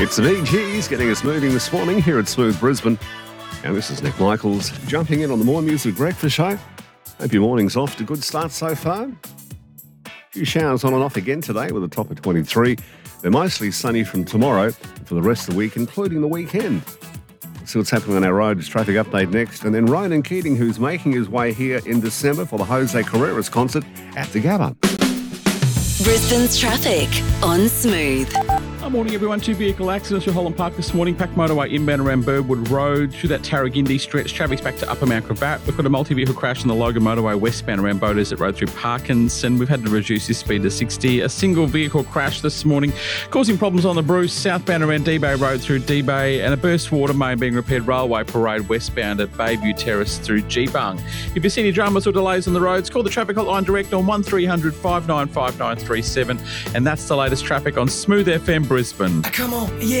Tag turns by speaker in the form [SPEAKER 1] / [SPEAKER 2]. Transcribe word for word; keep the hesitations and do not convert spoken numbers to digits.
[SPEAKER 1] It's the V Gs getting us moving this morning here at Smooth Brisbane. And this is Nick Michaels jumping in on the More Music Breakfast Show. Hope your morning's off to a good start so far. A few showers on and off again today with a top of twenty-three. They're mostly sunny from tomorrow for the rest of the week, including the weekend. See what's happening on our roads. Traffic update next. And then Ronan Keating, who's making his way here in December for the Jose Carreras concert at the Gabba.
[SPEAKER 2] Brisbane's traffic on Smooth.
[SPEAKER 3] Good morning, everyone. Two vehicle accidents through Holland Park this morning. Pack motorway inbound around Birdwood Road. Through that Tarragindi stretch, traffic's back to Upper Mount Cravat. We've got a multi-vehicle crash on the Logan motorway westbound around Boaters Road through Parkins, and we've had to reduce this speed to sixty. A single vehicle crash this morning causing problems on the Bruce southbound around D-Bay Road through D-Bay, and a burst water main being repaired Railway Parade westbound at Bayview Terrace through Geebung. If you see any dramas or delays on the roads, call the traffic hotline direct on one three hundred five nine five nine three seven, and that's the latest traffic on Smooth F M Brisbane.
[SPEAKER 4] Come on, yeah.